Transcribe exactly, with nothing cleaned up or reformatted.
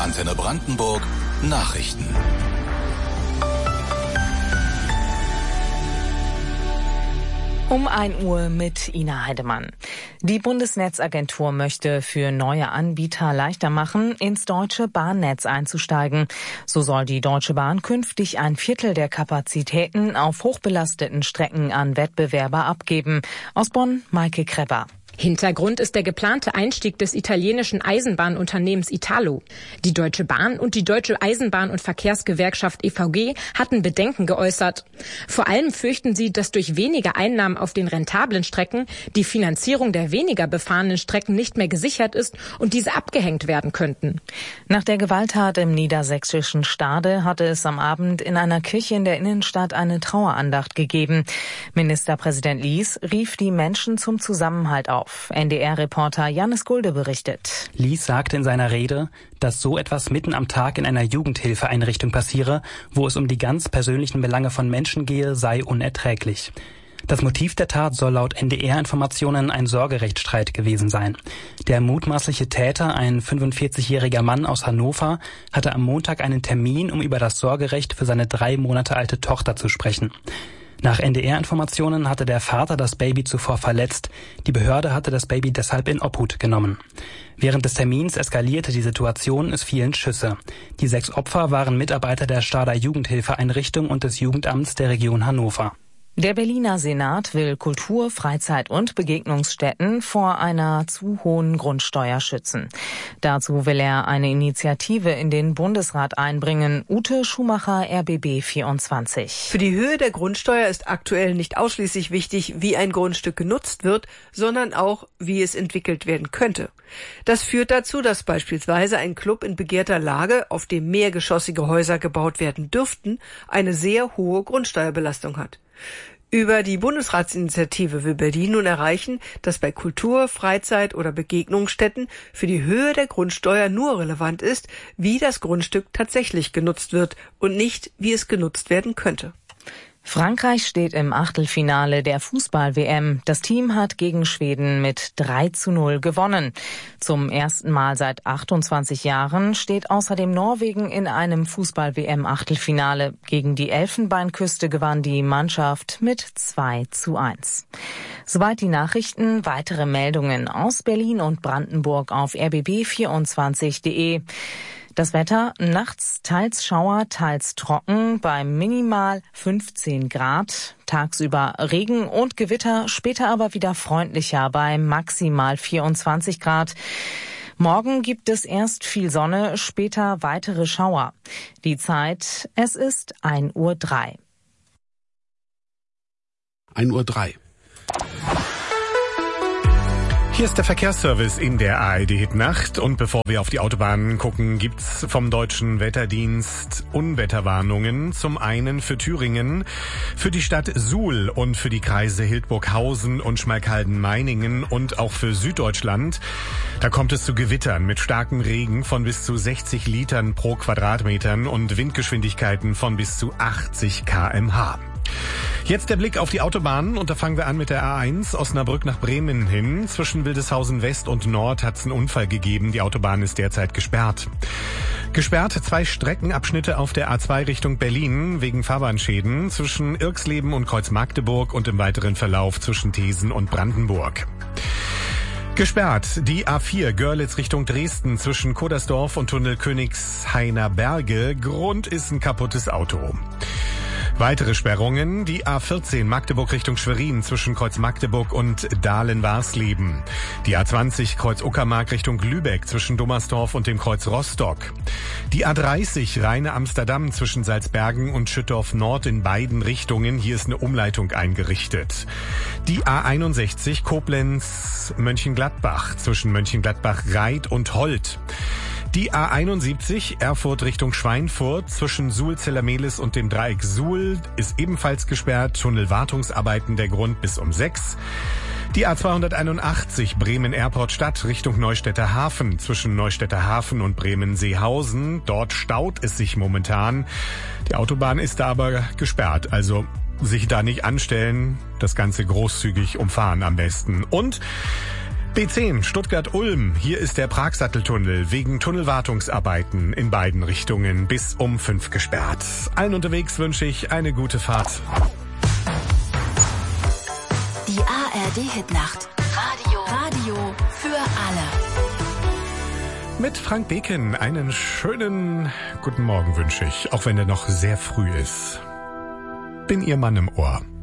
Antenne Brandenburg Nachrichten. Um ein Uhr mit Ina Heidemann. Die Bundesnetzagentur möchte für neue Anbieter leichter machen, ins deutsche Bahnnetz einzusteigen. So soll die Deutsche Bahn künftig ein Viertel der Kapazitäten auf hochbelasteten Strecken an Wettbewerber abgeben. Aus Bonn, Maike Krebber. Hintergrund ist der geplante Einstieg des italienischen Eisenbahnunternehmens Italo. Die Deutsche Bahn und die Deutsche Eisenbahn- und Verkehrsgewerkschaft E V G hatten Bedenken geäußert. Vor allem fürchten sie, dass durch weniger Einnahmen auf den rentablen Strecken die Finanzierung der weniger befahrenen Strecken nicht mehr gesichert ist und diese abgehängt werden könnten. Nach der Gewalttat im niedersächsischen Stade hatte es am Abend in einer Kirche in der Innenstadt eine Trauerandacht gegeben. Ministerpräsident Lies rief die Menschen zum Zusammenhalt auf. N D R-Reporter Janis Gulde berichtet. Lies sagte in seiner Rede, dass so etwas mitten am Tag in einer Jugendhilfeeinrichtung passiere, wo es um die ganz persönlichen Belange von Menschen gehe, sei unerträglich. Das Motiv der Tat soll laut N D R-Informationen ein Sorgerechtsstreit gewesen sein. Der mutmaßliche Täter, ein fünfundvierzigjähriger Mann aus Hannover, hatte am Montag einen Termin, um über das Sorgerecht für seine drei Monate alte Tochter zu sprechen. Nach N D R-Informationen hatte der Vater das Baby zuvor verletzt. Die Behörde hatte das Baby deshalb in Obhut genommen. Während des Termins eskalierte die Situation, es fielen Schüsse. Die sechs Opfer waren Mitarbeiter der Stader Jugendhilfeeinrichtung und des Jugendamts der Region Hannover. Der Berliner Senat will Kultur-, Freizeit- und Begegnungsstätten vor einer zu hohen Grundsteuer schützen. Dazu will er eine Initiative in den Bundesrat einbringen. Ute Schumacher, R B B vierundzwanzig. Für die Höhe der Grundsteuer ist aktuell nicht ausschließlich wichtig, wie ein Grundstück genutzt wird, sondern auch, wie es entwickelt werden könnte. Das führt dazu, dass beispielsweise ein Club in begehrter Lage, auf dem mehrgeschossige Häuser gebaut werden dürften, eine sehr hohe Grundsteuerbelastung hat. Über die Bundesratsinitiative will Berlin nun erreichen, dass bei Kultur-, Freizeit- oder Begegnungsstätten für die Höhe der Grundsteuer nur relevant ist, wie das Grundstück tatsächlich genutzt wird und nicht, wie es genutzt werden könnte. Frankreich steht im Achtelfinale der Fußball-W M. Das Team hat gegen Schweden mit drei zu null gewonnen. Zum ersten Mal seit achtundzwanzig Jahren steht außerdem Norwegen in einem Fußball-W M-Achtelfinale. Gegen die Elfenbeinküste gewann die Mannschaft mit zwei zu eins. Soweit die Nachrichten. Weitere Meldungen aus Berlin und Brandenburg auf r b b vierundzwanzig punkt de. Das Wetter, nachts teils Schauer, teils trocken, bei minimal fünfzehn Grad. Tagsüber Regen und Gewitter, später aber wieder freundlicher bei maximal vierundzwanzig Grad. Morgen gibt es erst viel Sonne, später weitere Schauer. Die Zeit, es ist ein Uhr drei. ein Uhr drei. Hier ist der Verkehrsservice in der A R D-Hit-Nacht. Und bevor wir auf die Autobahnen gucken, gibt's vom Deutschen Wetterdienst Unwetterwarnungen. Zum einen für Thüringen, für die Stadt Suhl und für die Kreise Hildburghausen und Schmalkalden-Meiningen und auch für Süddeutschland. Da kommt es zu Gewittern mit starkem Regen von bis zu sechzig Litern pro Quadratmetern und Windgeschwindigkeiten von bis zu achtzig Kilometer pro Stunde. Jetzt der Blick auf die Autobahnen und da fangen wir an mit der A eins Osnabrück nach Bremen hin. Zwischen Wildeshausen West und Nord hat es einen Unfall gegeben. Die Autobahn ist derzeit gesperrt. Gesperrt zwei Streckenabschnitte auf der A zwei Richtung Berlin wegen Fahrbahnschäden zwischen Irxleben und Kreuz-Magdeburg und im weiteren Verlauf zwischen Thesen und Brandenburg. Gesperrt die A vier Görlitz Richtung Dresden zwischen Kodersdorf und Tunnel Königshainer Berge. Grund ist ein kaputtes Auto. Weitere Sperrungen, die A vierzehn Magdeburg Richtung Schwerin zwischen Kreuz Magdeburg und Dahlen-Warsleben. Die A zwanzig Kreuz Uckermark Richtung Lübeck zwischen Dommersdorf und dem Kreuz Rostock. Die A dreißig Rheine-Amsterdam zwischen Salzbergen und Schüttorf Nord in beiden Richtungen. Hier ist eine Umleitung eingerichtet. Die A einundsechzig Koblenz-Mönchengladbach zwischen Mönchengladbach-Reit und Holt. Die A einundsiebzig Erfurt Richtung Schweinfurt zwischen Suhl-Zellermehlis und dem Dreieck Suhl ist ebenfalls gesperrt. Tunnelwartungsarbeiten der Grund bis um sechs. Die A zweihunderteinundachtzig Bremen-Airport-Stadt Richtung Neustädter Hafen zwischen Neustädter Hafen und Bremen-Seehausen. Dort staut es sich momentan. Die Autobahn ist da aber gesperrt, also sich da nicht anstellen, das Ganze großzügig umfahren am besten. Und B zehn Stuttgart-Ulm. Hier ist der Pragsatteltunnel wegen Tunnelwartungsarbeiten in beiden Richtungen bis um fünf gesperrt. Allen unterwegs wünsche ich eine gute Fahrt. Die A R D-Hitnacht. Radio. Radio für alle. Mit Frank Beken einen schönen guten Morgen wünsche ich, auch wenn er noch sehr früh ist. Bin Ihr Mann im Ohr.